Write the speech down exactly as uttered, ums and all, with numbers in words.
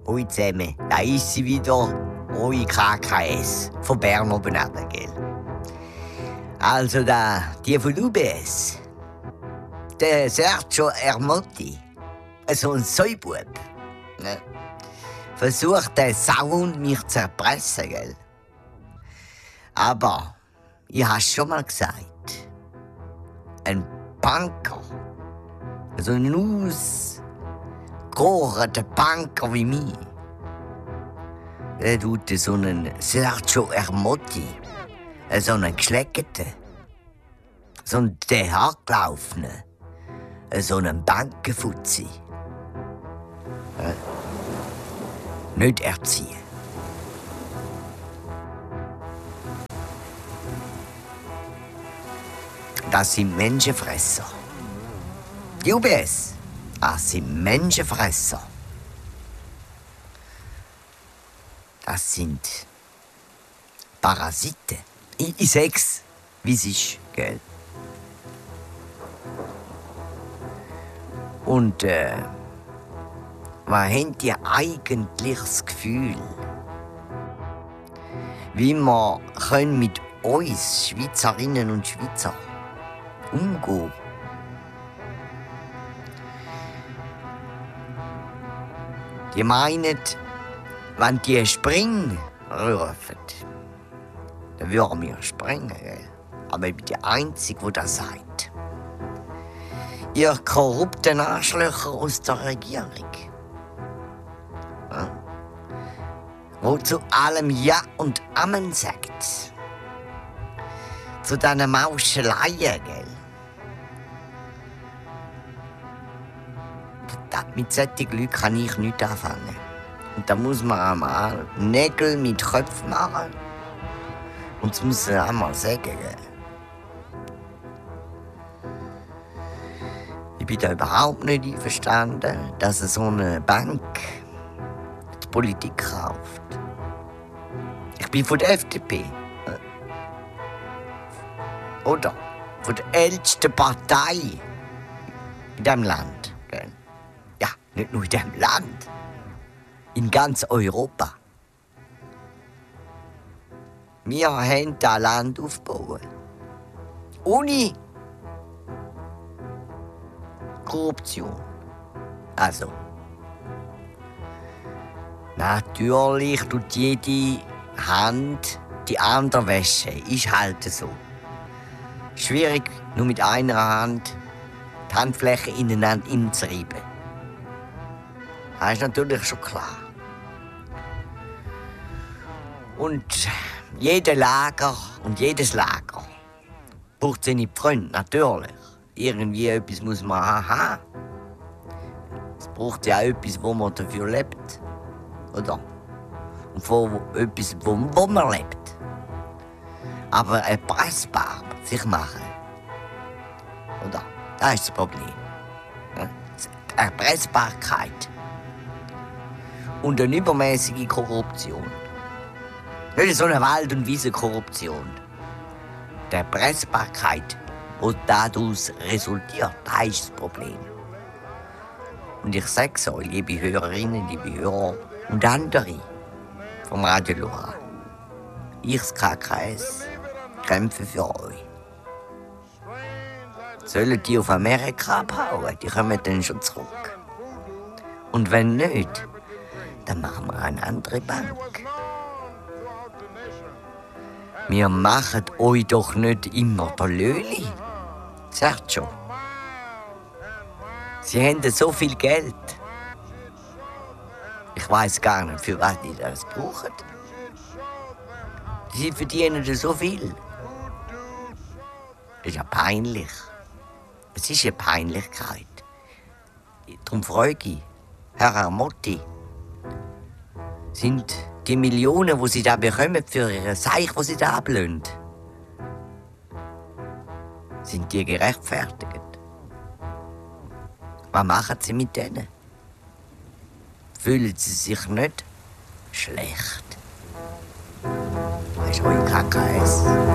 Hoi zusammen, da ist sie wieder, eure K K S, von Bern oben runter, gell? Also da, die von U B S, der Sergio Ermotti, so ein Säubub, ne? Versucht der Sauhund mich zu erpressen, gell? Aber, ich hab's schon mal gesagt, ein Banker, so ein ausgegorener Banker wie mich, der tut so einen Sergio Ermotti, so einen Geschleckten, so einen dahergelaufenen, so einen Bankenfuzzi. Äh, nicht erziehen. Das sind Menschenfresser. Die U B S, das sind Menschenfresser. Das sind Parasiten. Ich, ich sag's, wie es ist, gell? Und, äh, was habt ihr eigentlich das Gefühl, wie wir können mit uns, Schweizerinnen und Schweizer, umgehen? Die meinen, wenn die springen rufen, dann würden wir springen, gell? Aber ich bin der Einzige, der das sagt. Ihr korrupten Arschlöcher aus der Regierung. Ja? Wo zu allem Ja und Amen sagt. Zu diesen Mauscheleien, gell? Mit solchen Leuten kann ich nichts anfangen. Und da muss man einmal Nägel mit Köpfen machen. Und das muss man einmal sagen. Gell? Ich bin da überhaupt nicht einverstanden, dass so eine Bank die Politik kauft. Ich bin von der F D P. Oder? Von der ältesten Partei in diesem Land. Gell? Ja, nicht nur in diesem Land. In ganz Europa. Wir haben das Land aufgebaut. Ohne Korruption. Also. Natürlich tut jede Hand die andere waschen. Ist halt so. Schwierig, nur mit einer Hand die Handfläche ineinander einzureiben. Das ist natürlich schon klar. Und jeder Lager und jedes Lager braucht seine Freunde, natürlich. Irgendwie etwas muss man haben. Es braucht ja auch etwas, wo man dafür lebt. Oder? Und von etwas, wo, wo man lebt. Aber erpressbar sich machen. Oder? Das ist das Problem. Die Erpressbarkeit. Und eine übermäßige Korruption. Nicht so eine Wald- und Wiesenkorruption. Die Erpressbarkeit, die daraus resultiert, das ist das Problem. Und ich sage es euch, liebe Hörerinnen, liebe Hörer und andere vom Radio Lora. Ich, das K K S, kämpfe für euch. Sollen die auf Amerika abhauen, die kommen dann schon zurück. Und wenn nicht, dann machen wir eine andere Bank. Wir machen euch doch nicht immer der Löli. Sergio. Sie haben so viel Geld. Ich weiß gar nicht, für was die das brauchen. Sie verdienen so viel. Das ist ja peinlich. Es ist eine Peinlichkeit. Darum frage ich, Herr Ermotti, sind die Millionen, die Sie da bekommen für Ihre Seich, die Sie da ablehnen, sind die gerechtfertigt? Was machen Sie mit denen? Fühlen Sie sich nicht schlecht? Das ist euer K K S.